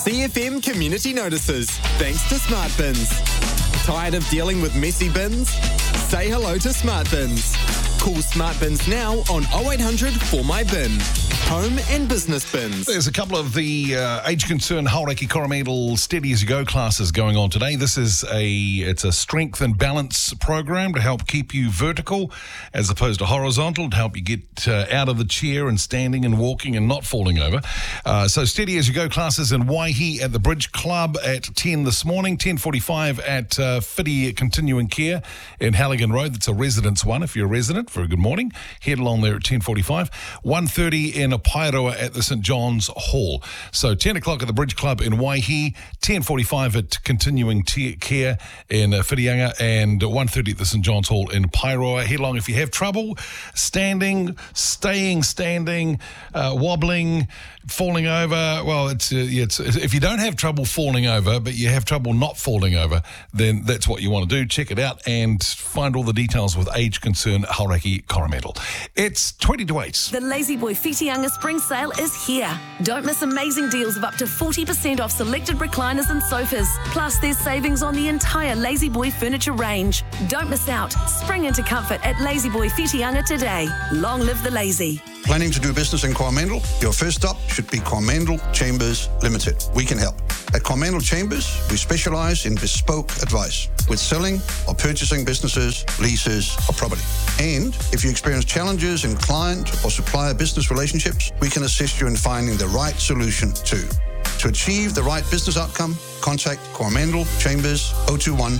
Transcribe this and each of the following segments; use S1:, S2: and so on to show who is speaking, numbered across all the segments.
S1: CFM community notices, thanks to Smart Bins. Tired of dealing with messy bins? Say hello to Smart Bins. Call Smart Bins now on 0800 For My Bin. Home and business bins.
S2: There's a couple of the age concern Hauraki Coromandel Steady As You Go classes going on today. This is a strength and balance program to help keep you vertical as opposed to horizontal, to help you get out of the chair and standing and walking and not falling over. So Steady As You Go classes in Waihi at the Bridge Club at 10 this morning, 10:45 at Whiti Continuing Care in Halligan Road. That's a residence one. If you're a resident, for a good morning, head along there at 10:45. 1:30 in Paeroa at the St John's Hall. So 10 o'clock at the Bridge Club in Waihi, 10:45 at Continuing Care in Whitianga, and 1:30 at the St John's Hall in Paeroa. Head along if you have trouble standing, staying standing, wobbling, falling over. Well, it's if you don't have trouble falling over, but you have trouble not falling over, then that's what you want to do. Check it out and find all the details with Age Concern Hauraki Coromandel. It's 20 to 8.
S3: The Lazy Boy Whitianga Spring Sale is here. Don't miss amazing deals of up to 40% off selected recliners and sofas. Plus, there's savings on the entire Lazy Boy furniture range. Don't miss out. Spring into comfort at Lazy Boy Whitianga today. Long live the lazy.
S4: Planning to do business in Coromandel? Your first stop should be Coromandel Chambers Limited. We can help. At Coromandel Chambers, we specialise in bespoke advice with selling or purchasing businesses, leases or property. And if you experience challenges in client or supplier business relationships, we can assist you in finding the right solution too. To achieve the right business outcome, contact Coromandel Chambers 021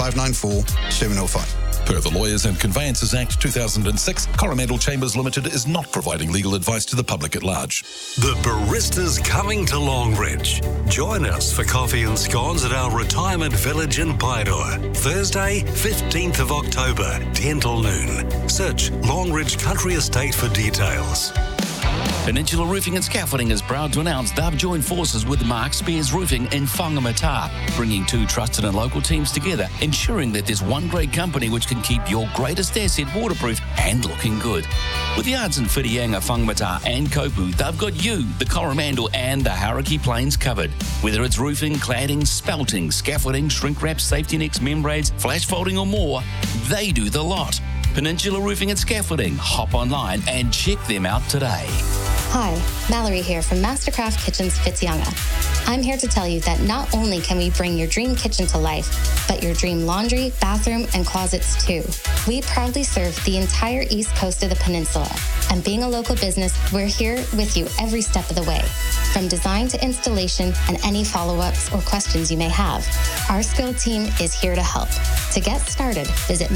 S4: 594 705.
S2: Per the Lawyers and Conveyances Act 2006, Coromandel Chambers Limited is not providing legal advice to the public at large.
S5: The Barista's coming to Longridge. Join us for coffee and scones at our retirement village in Paeroa. Thursday, 15th of October, 10 till noon. Search Longridge Country Estate for details.
S6: Peninsula Roofing and Scaffolding is proud to announce they've joined forces with Mark Spears Roofing in Whangamata, bringing two trusted and local teams together, ensuring that there's one great company which can keep your greatest asset waterproof and looking good. With yards in Whitianga, Whangamata and Kopu, they've got you, the Coromandel and the Hauraki Plains covered. Whether it's roofing, cladding, spouting, scaffolding, shrink wrap, safety nets, membranes, flash folding or more, they do the lot. Peninsula Roofing and Scaffolding. Hop online and check them out today.
S7: Hi, Mallory here from Mastercraft Kitchens Whitianga. I'm here to tell you that not only can we bring your dream kitchen to life, but your dream laundry, bathroom, and closets too. We proudly serve the entire east coast of the peninsula. And being a local business, we're here with you every step of the way. From design to installation and any follow-ups or questions you may have, our skilled team is here to help. To get started, visit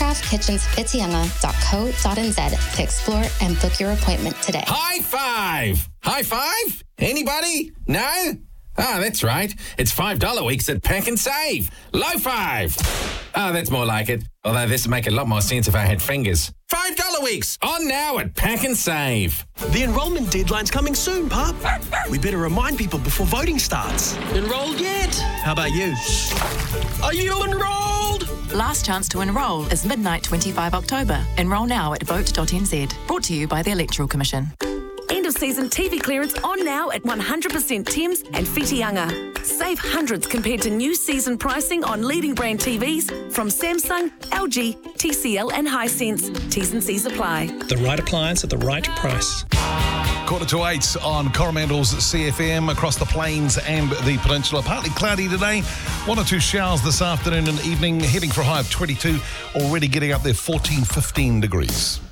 S7: mastercraftkitchenswhitianga.co.nz to explore and book your appointment today.
S8: High five! High five? Anybody? No? Ah, that's right. It's $5 weeks at Pack and Save. Low five! Ah, that's more like it. Although this would make a lot more sense if I had fingers. $5 weeks on now at Pack and Save.
S9: The enrolment deadline's coming soon, Pup. We better remind people before voting starts. Enrolled yet? How about you? Are you enrolled?
S10: Last chance to enrol is midnight 25 October. Enrol now at vote.nz. Brought to you by the Electoral Commission.
S3: End of season TV clearance on now at 100% Thames and Whitianga. Save hundreds compared to new season pricing on leading brand TVs from Samsung, LG, TCL and Hisense. T's and C's apply.
S9: The right appliance at the right price.
S2: 7:45 on Coromandel's CFM across the plains and the peninsula. Partly cloudy today, 1 or 2 showers this afternoon and evening, heading for a high of 22, already getting up there 14, 15 degrees.